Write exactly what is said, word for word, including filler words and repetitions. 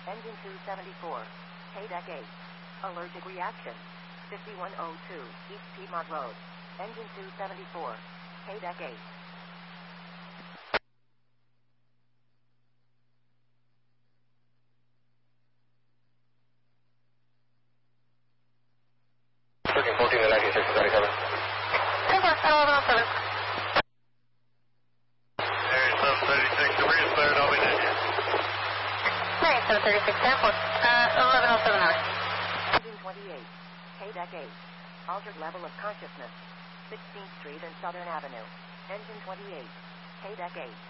Engine two seventy-four. K-Deck eight. Allergic reaction. fifty-one oh two East Piedmont Road. Engine two seventy-four. K-Deck eight. thirteen fourteen and ninety-six thirty-seven. Area seven thirty-six, debris is cleared, I'll be in here. Area seven thirty-six, sample, uh, eleven oh seven hours. Engine twenty-eight. K-Deck eight. Altered level of consciousness. sixteenth Street and Southern Avenue. Engine twenty-eight. K-Deck eight.